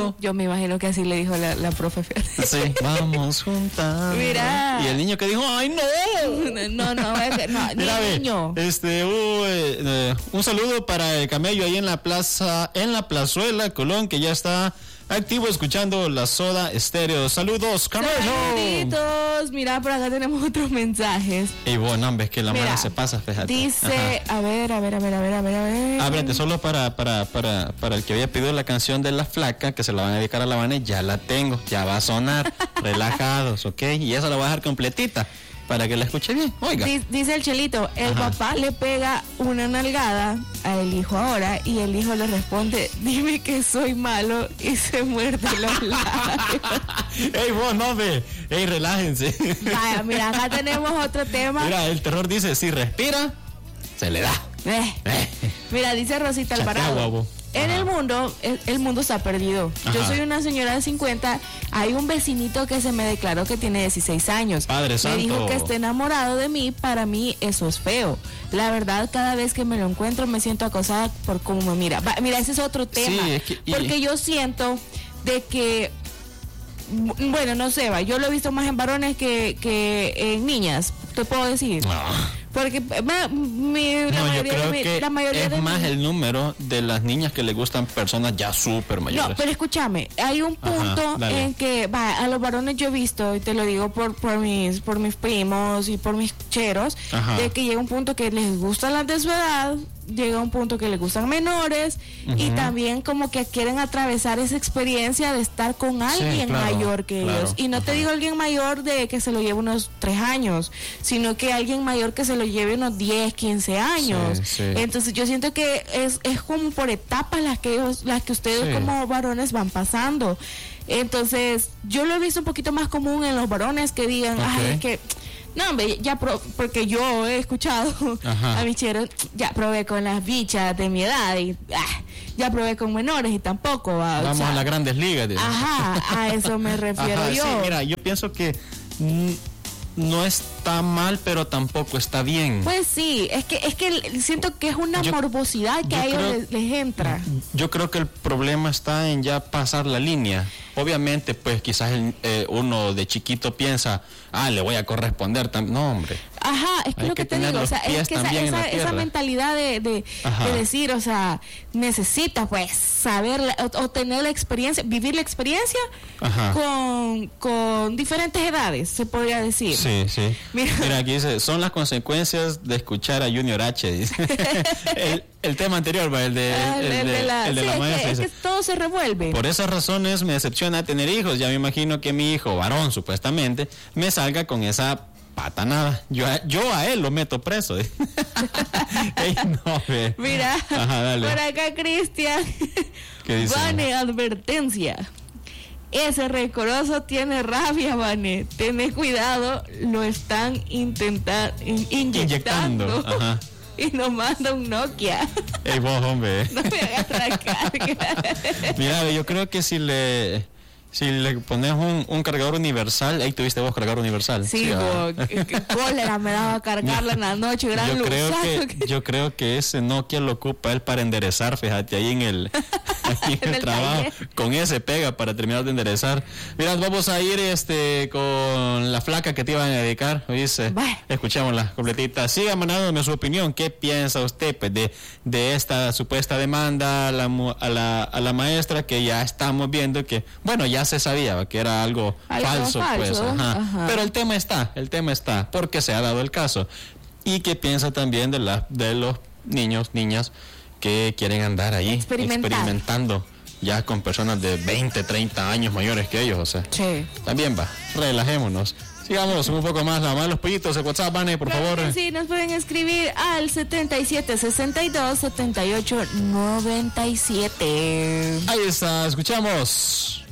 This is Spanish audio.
juntando. Yo me imagino que así le dijo la profe. Sí, vamos juntando. Mira. Y el niño que dijo, ¡ay, no! No, ni Mira, el niño. Un saludo para el camello ahí en la plazuela Colón, que ya está activo escuchando la Soda Estéreo. Saludos, camello. Saluditos. Mira, por acá tenemos otros mensajes. Y bueno, hombre, es que la mano se pasa, fíjate. Dice, ajá. a ver. Ábrete, solo para el que había pedido la canción de La Flaca, que se la van a dedicar a la Vane, ya la tengo, ya va a sonar. Relajados, ¿ok? Y esa la voy a dejar completita para que la escuche bien. Oiga. Dice el Chelito, el papá le pega una nalgada al hijo ahora y el hijo le responde, dime que soy malo, y se muerde los labios. ¡Ey, vos, no, ve! ¡Ey, relájense! Vaya, mira, acá tenemos otro tema. Mira, el terror dice, si respira, se le da. Mira, dice Rosita Alvarado. En el mundo se ha perdido. Ajá. Yo soy una señora de 50. Hay un vecinito que se me declaró que tiene 16 años. Padre Santo. Me dijo que esté enamorado de mí. Para mí eso es feo. La verdad, cada vez que me lo encuentro me siento acosada por cómo me mira. Mira, ese es otro tema. Sí, porque yo siento de que, bueno, no sé, yo lo he visto más en varones que en niñas, te puedo decir. Porque la mayoría es más el número de las niñas que le gustan personas ya súper mayores. No, pero escúchame, hay un punto en que a los varones yo he visto, y te lo digo por mis primos y por mis cheros, de que llega un punto que les gustan las de su edad, llega un punto que les gustan menores, y también como que quieren atravesar esa experiencia de estar con alguien mayor que ellos. Y no te digo alguien mayor de que se lo lleve unos 3 años, sino que alguien mayor que se lo lleve unos 10, 15 años. Entonces yo siento que es como por etapas las que ustedes como varones van pasando. Entonces yo lo he visto un poquito más común en los varones que digan, ay, es que no, hombre, porque yo he escuchado a mis cheros, ya probé con las bichas de mi edad y ya probé con menores y tampoco. Vamos a las grandes ligas. A eso me refiero yo. Sí, mira, yo pienso que no está mal, pero tampoco está bien. Pues sí, es que siento que es una morbosidad que a ellos les entra. Yo creo que el problema está en ya pasar la línea. Obviamente, pues quizás uno de chiquito piensa, le voy a corresponder. No, hombre. Es que lo que te digo, o sea, es que esa mentalidad de decir, o sea, necesitas pues saber o tener la experiencia, vivir la experiencia con diferentes edades, se podría decir. Sí. Mira, aquí dice, son las consecuencias de escuchar a Junior H, dice. el tema anterior, el de la maestra. Es que todo se revuelve. Por esas razones me decepciona tener hijos. Ya me imagino que mi hijo, varón supuestamente, me salga con esa patanada. Yo a él lo meto preso. Mira, por acá Cristian. ¿Qué dice? Vane, advertencia. Ese rencoroso tiene rabia, Vane. Ten cuidado, lo están inyectando. Y nos manda un Nokia. Ey, vos, hombre. No me hagas la carga. Mira, yo creo que si le pones un cargador universal, ahí tuviste vos cargador universal. Sí, cólera me daba a cargarla en la noche, yo creo que ese Nokia lo ocupa él para enderezar, fíjate, ahí en el trabajo, con ese pega para terminar de enderezar. Mira, vamos a ir con la flaca que te iban a dedicar, ¿oíste? Escuchémosla completita. Siga mandándome su opinión, ¿qué piensa usted pues, de esta supuesta demanda a la maestra, que ya estamos viendo que, bueno, ya se sabía que era algo falso, pues. Pero el tema está, porque se ha dado el caso. ¿Y qué piensa también de los niños, niñas que quieren andar ahí experimentando ya con personas de 20, 30 años mayores que ellos? O sea, también relajémonos. Sigamos un poco más, los pollitos, el WhatsApp, Vane, por favor. Sí, nos pueden escribir al 7762-7897. Ahí está, escuchamos.